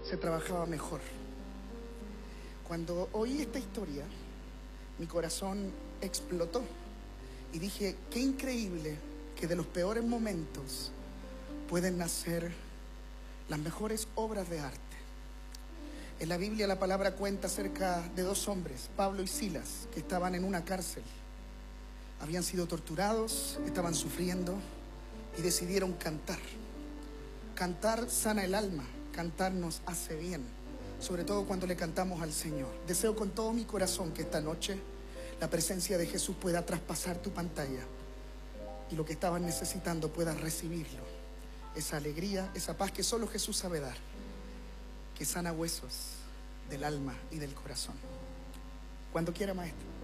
se trabajaba mejor. Cuando oí esta historia, mi corazón explotó y dije, qué increíble que de los peores momentos pueden nacer las mejores obras de arte. En la Biblia la palabra cuenta acerca de dos hombres, Pablo y Silas, que estaban en una cárcel. Habían sido torturados, estaban sufriendo y decidieron cantar. Cantar sana el alma, cantar nos hace bien, sobre todo cuando le cantamos al Señor. Deseo con todo mi corazón que esta noche la presencia de Jesús pueda traspasar tu pantalla y lo que estaban necesitando puedas recibirlo. Esa alegría, esa paz que solo Jesús sabe dar, que sana huesos del alma y del corazón. Cuando quiera, maestro.